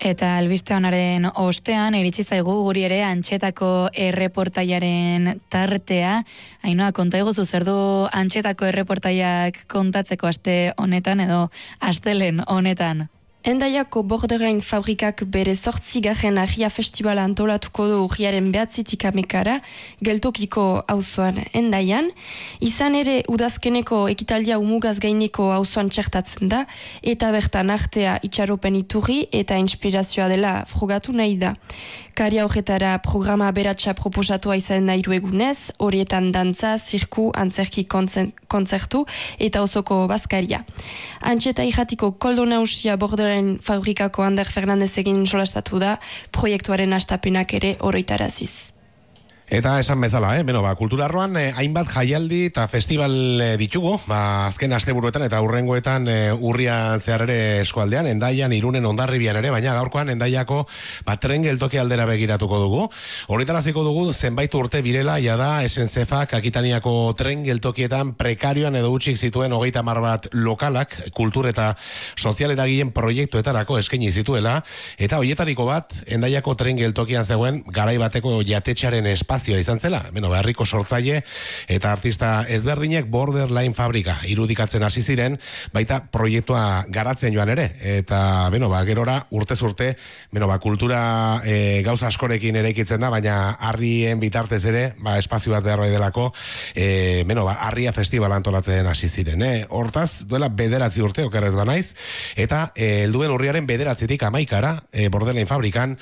Eta albiste honaren ostean, iritsi zaigu guri ere Antxetako erreportaiaren tartea. Ainhoa, konta iguzu, zer du Antxetako erreportaiak kontatzeko aste honetan edo astelen honetan? Hendaiako Borderain fabrikak bere 8. Arria Festivala antolatuko du urriaren 9 amekara, geltokiko auzoan Hendaian. Izan ere, udazkeneko ekitaldia umugaz gaineko auzoan txertatzen da, eta bertan artea itxaropen iturri eta inspirazioa dela frogatu nahi da. Karia horretara programa beratxa proposatua izan nahi egunez, horietan dantza, zirku, antzerki kontzertu eta osoko bazkaria. Antxeta irratiko koldo nausia Borderain fabrikako Ander Fernandez egin solastatu da, proiektuaren hastapenak ere oroitaraziz. Eta esan bezala, kulturarroan hainbat jaialdi eta festival ditugu, azken asteburuetan eta hurrengoetan urrian zehar ere eskualdean, Hendaian, Irunen, Hondarribian ere, baina gaurkoan Hendaiako tren geltoki aldera begiratuko dugu. Horretaraziko dugu zenbait urte birela, jada SNCFak Akitaniako tren geltokietan prekarioan edo utxik zituen 30 bat lokalak, kultur eta sozial eragileen proiektuetarako eskaini zituela, eta hoietariko bat Hendaiako tren geltokian zegoen garai bateko jatetxearen espazioa izan zela, herriko sortzaile eta artista ezberdinek Borderline fabrika irudikatzen hasi ziren, baita proiektua garatzen joan ere, eta gerora urtez urte kultura gauza askorekin eraikitzen da, baina harrien bitartez ere, espazio bat beharroi delako, harria festival antolatzen hasi ziren. Hortaz, duela 9 urte, okerrez banaiz, eta helduen urriaren 9-tik 11 Borderline fabrikan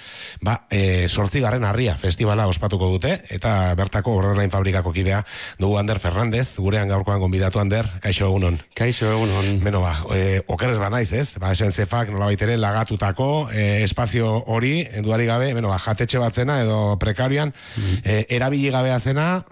8. harria festivala ospatuko dute, eta bertako Borderline fabrikako kidea dugu Ander Fernandez, gurean gaurkoan gonbidatu. Ander, kaixo egunon. Kaixo egunon. Okerrez banaiz, ez? SNCFak nolabait ere lagatutako espazio hori, duari gabe, jatetxe bat zena edo prekarioan, erabili gabea zena,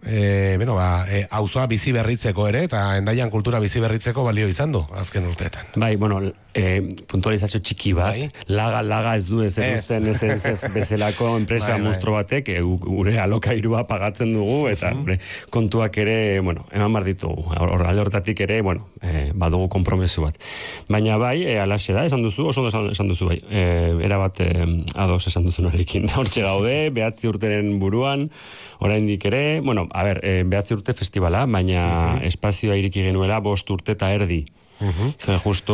auzoa bizi berritzeko ere, eta Hendaian kultura bizi berritzeko balio izan du, azken urteetan. Bai, puntualizazio txiki bat, laga ez du ez eruzten SNCF bezalako enpresa monstro batek, gure alokairua pagatzen dugu, eta kontuak ere, eman bar ditugu. Alde hortatik ere, badugu konpromesu bat. Baina bai, alaxe da, esan duzu, oso esan duzu bai. Erabat ados esan duzunarekin. Hortxe gaude, 9 urteren buruan, oraindik ere, 9 urte festivala, baina espazioa iriki genuela 5 urte eta erdi. Zer justu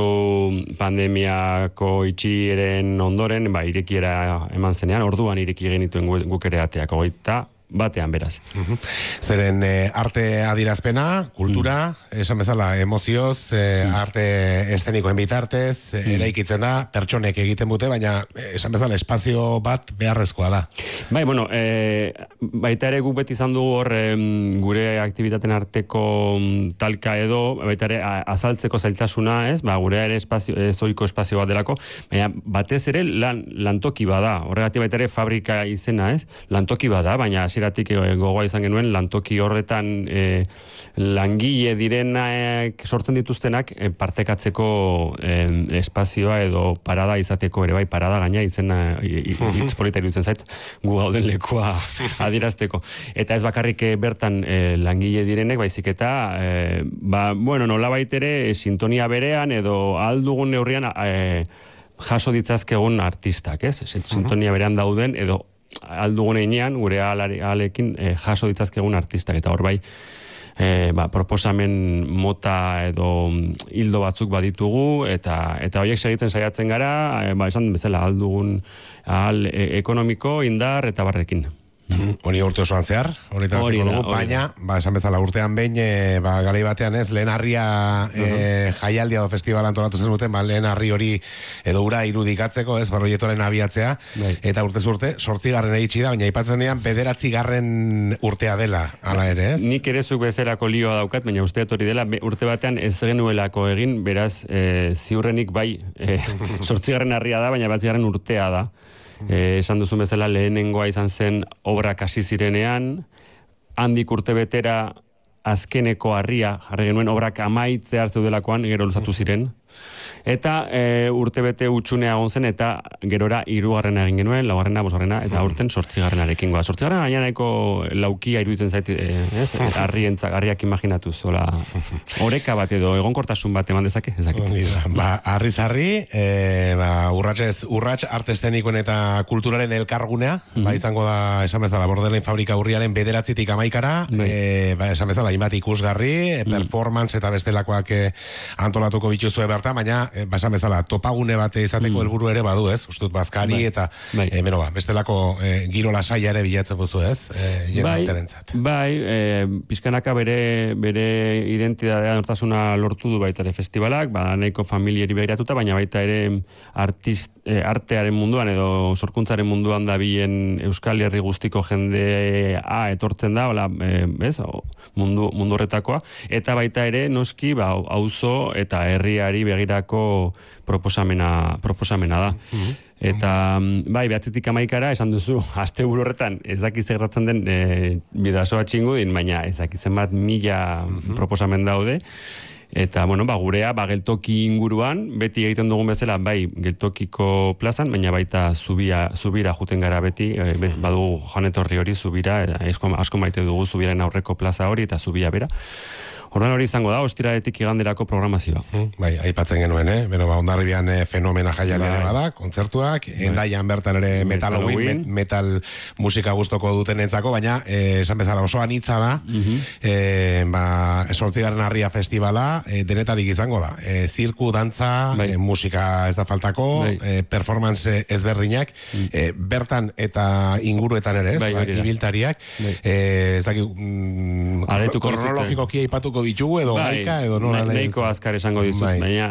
pandemiako itxieren ondoren, irekiera eman zenean, orduan ireki genituen guk ere ateak, 21 beraz. Zeren arte adirazpena, kultura, esan bezala emozioz, arte estenikoen bitartez, eraikitzen da, pertsonek egiten dute, baina esan bezala espazio bat beharrezkoa da. Bai, baita ere guk beti izan dugu hor gure aktibitaten arteko talka edo, baita ere azaltzeko zailtasuna, ez? Gure ere zoiko espazio bat delako, baina batez ere lantoki bada, horregatik baita ere fabrika izena, ez? Lantoki bada, baina hasieratik gogoa izan genuen lantoki horretan langile direnak sortzen dituztenak partekatzeko espazioa edo parada izateko ere, bai, parada gaina izena hitz polita iruditzen zait, gu gauden lekua adierazteko. Eta ez bakarrik bertan langile direnek, baizik eta nolabait ere sintonia berean edo aldugun neurrian jaso ditzazkegun artistak, ez? Sintonia berean dauden edo aldugun einean, gure alekin jaso ditzazkegun artistak, eta hor bai, proposamen mota edo hildo batzuk baditugu, eta horiek segitzen saiatzen gara, esan bezala aldugun ekonomiko, indar eta barrekin. Hori urte osoan zehar, baina, esan bezala urtean behin, garai batean ez, lehen harria jaialdia edo festival antolatu zen duten, lehen harri hori edo ura irudikatzeko, ez, proiektuaren abiatzea, eta urtez urte, 8. egitsi da, baina aipatzen dian 9. urtea dela, ala ere, ez? Nik ere zuk bezerako lioa daukat, baina uste hori dela, urte batean ez genuelako egin, beraz, ziurrenik bai, 8. harria da, baina 9. urtea da. Esan duzun bezala lehenengoa izan zen obrak hasi zirenean, handik urte betera azkeneko harria jarri genuen obrak amaitze hartzeu delakoan, gero luzatu ziren, Eta urtebete utxunea egon zen, eta gerora 3. egin genuen, 4., 5. eta aurten 8. goa. 8. gainaneko laukia iruditzen zait, harriak imaginatuz, oreka bat edo egonkortasun bat eman dezake, ezakit. Harri-zarri, urrats arte eszenikoen eta kulturaren elkargunea, izango da, esan bezala, Borderline Fabrika urriaren 9-tik 11-ra, esan bezala, inbat ikusgarri, performance eta bestelakoak antolatuko bituzue berta, baina, esan bezala, topagune bat izateko helburu ere badu, ez? Ustut, bazkari eta, bestelako giro lasaia ere bilatzen duzu, ez? Pizkanaka bere identitatea nortasuna lortu du baita ere festivalak, nahiko familiari behiratuta, baina baita ere artearen munduan edo sorkuntzaren munduan da bilen Euskal Herri guztiko jendea etortzen da, mundu horretakoa, eta baita ere noski auzo eta herriari begirako proposamena da. Eta, 9-tik 11-ra, esan duzu, asteburu horretan, ezakiz egratzen den bidasoa txingudin, baina ezakizen bat 1000 proposamen daude. Eta, gurea, geltoki inguruan, beti egiten dugun bezala, geltokiko plazan, baina baita zubira juten gara beti, badu joanetorri hori zubira, asko maite dugu zubiraren aurreko plaza hori, eta zubia bera. Horren hori izango da, ostiraretik iganderako programazioa. Aipatzen genuen, Hondarribian fenomena jaialea bada, kontzertuak, Endaian bertan ere metal musika gustoko duten entzako, baina esan bezala oso anitza da, 8. Harria festivala denetarik izango da. Zirku, dantza, musika ez da faltako, performance ezberdinak, bertan eta inguruetan ere, ibiltariak, ez dakik, kronologikoki aipatuko ditugu edo gaika edo nola nahiko azkar esango dizut, baina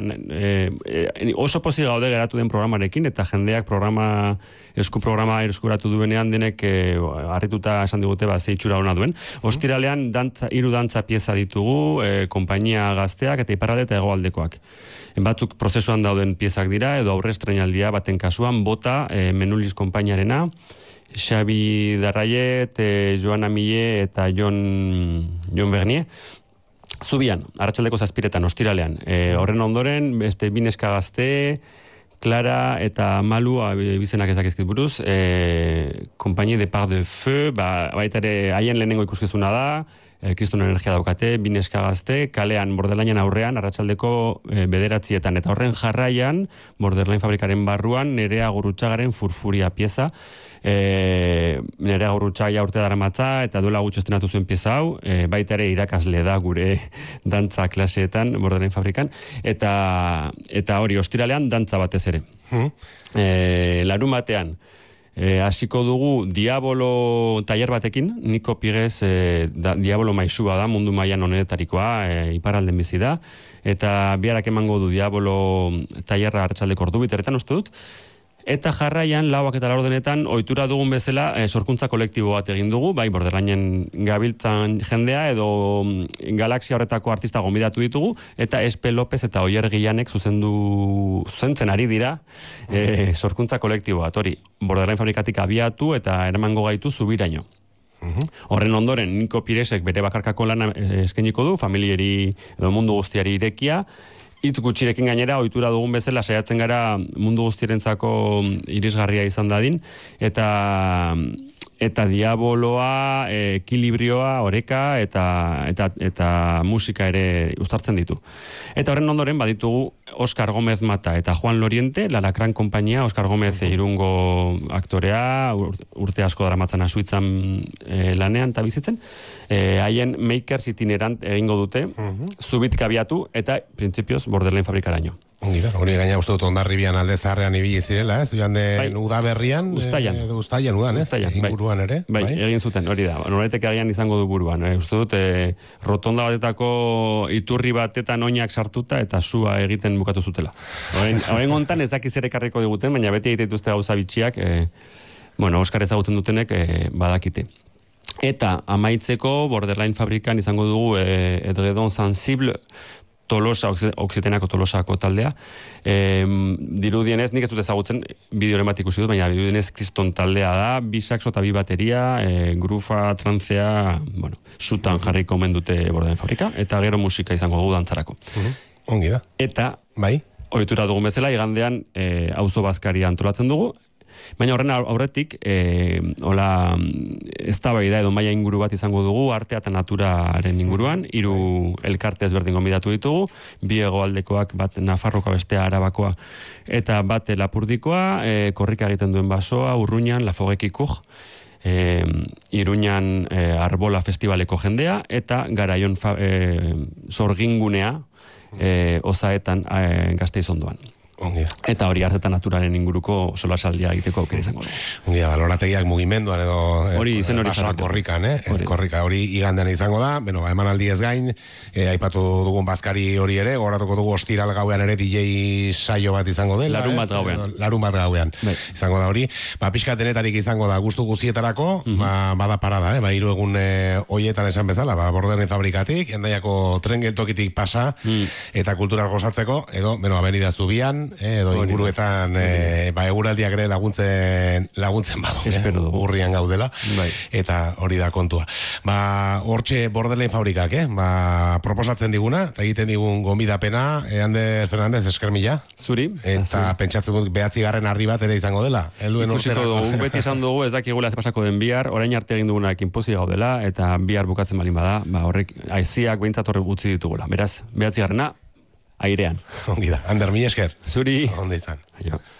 oso pozik gaude geratu den programarekin, eta jendeak esku programa eskuratu duenean denek harrituta esan digute ze itxura ona duen. Ostiralean 3 dantza pieza ditugu, konpainia gazteak eta iparralde eta hegoaldekoak. Batzuk prozesuan dauden piezak dira, edo aurre estreinaldia baten kasuan, Bota, Menulis konpainiarena, Xabi Darraiet, Joana Mille eta Jon Bernier. Zubian, arratsaldeko 7-etan, ostiralean. Horren ondoren, beste bineska gazte, Clara eta Malu, bizenak ezakizkit buruz, Kompainie de Par de Feu, baita ere haien lehenengo ikuskizuna da, Kriston Energia daukate, bineska gazte, kalean Borderlinean aurrean, arratsaldeko 9-etan, eta horren jarraian, Borderline Fabrikaren barruan, Nerea Gurrutxagaren Furfuria pieza, Nerea Gurrutxaga urte daramatza, eta duela gutxi estrenatu zuen pieza hau, baita ere irakasle da gure dantza klaseetan, Borderline Fabrikan, eta hori, ostiralean dantza batez ere. Larun batean, hasiko dugu Diabolo tailer batekin, Niko Piguez Diabolo maisua da, mundu mailan honetarikoa, iparralden bizi da, eta biharak emango du Diabolo tailerra arratsaldeko ordubiteretan uste dut, eta jarraian 4:00 ohitura dugun bezala sorkuntza kolektibo bat egin dugu, Borderlineen gabiltzan jendea edo galaxia horretako artista gonbidatu ditugu, eta Espe López eta Oier Gillanek zuzentzen ari dira sorkuntza kolektibo bat, hori Borderline Fabrikatik abiatu eta eramango gaitu Zubiraino. Horren ondoren, Niko Piresek bere bakarkako lana eskainiko du, familiari edo mundu guztiari irekia, hitz gutxirekin gainera, ohitura dugun bezala saiatzen gara mundu guztirentzako irisgarria izan dadin, eta Diaboloa, ekilibrioa, oreka eta musika ere uztartzen ditu. Eta horren ondoren baditugu Oskar Gómez Mata eta Juan Loriente, Lalakran konpainia, Oskar Gómez Irungo aktorea, urte asko daramatzan Suitzan lanean eta bizitzen, haien Makers itinerant egingo dute, Zubitik abiatu eta printzipioz Borderline Fabrikaraino. Hori gaina uste dut Hondarribian alde zaharrean ibili zirela, ez? Joan den udaberrian, Uztailan udan, ez? Inguruan ere. Egin zuten, hori da. Noretek agian izango du buruan. Uste dut, rotonda batetako iturri batetan oinak sartuta eta sua egiten bukatu zutela. Horren hontan ez dakiz ere karriko diguten, baina beti egiten dituzte gauza bitxiak, Oskar ezagutzen dutenek badakite. Eta amaitzeko Borderline Fabrikan izango dugu Edredon Sensible, Tolosa, Oksitenako Tolosako taldea. Dirudienez, nik ez dut ezagutzen, bideoren bat ikusi dut, baina dirudienez Kriston taldea da, 2 saxo eta 2 bateria, grufa, trantzea, sutan jarriko omen dute Borderline Fabrika, eta gero musika izango dugu dantzarako. Ongi da. Eta, ohitura dugun bezala, igandean auzo bazkaria antolatzen dugu, baina horren aurretik, hola, eztabaida edo maila inguru bat izango dugu, artea eta naturaren inguruan, 3 elkarte ezberdin gonbidatu ditugu, 2 hegoaldekoak, bat Nafarrokoa, bestea Arabakoa, eta bat Lapurdikoa, korrika egiten duen basoa, Urruñan, Lafogekikuk, Iruñan Arbola Festivaleko jendea, eta Garaion sorgingunea, Osaetan Gasteiz ondoan. Eta hori arte eta naturaren inguruko solasaldia egiteko aukera izango dugu. Ongia, balorategiak mugimenduan edo hori izen hori basoak korrikan, ez korrika hori igandean izango da, emanaldi ez gain, aipatu dugun bazkari hori ere, gogoratuko dugu ostiral gauean ere DJ saio bat izango dela. Larun bat gauean izango da hori. Pixka denetarik izango da gustu guztietarako, bada parada, 3 egun hoietan esan bezala, Borderen fabrikatik, Hendaiako tren geltokitik pasa, eta kultural gozatzeko, edo, Avenida Zubian, edo inguruetan eguraldiak ere laguntzen badu, urrian gaudela, eta hori da kontua. Hortxe Bordelen fabrikak, proposatzen diguna, eta egiten digun gonbidapena, Ander Fernandez, esker mila. Zuri. Eta pentsatzen dut 9. harri bat ere izango dela. Ikusiko dugu, beti izan dugu, ez dakigula ez pasako den bihar, orain arte egin dugunak inpozi gaudela, eta bihar bukatzen balin bada, horrek aiziak behintzat horrek utzi ditugula. Beraz, 9. airean. Ongi da, Ander, mila esker. Zuri. Ondo izan. Aio.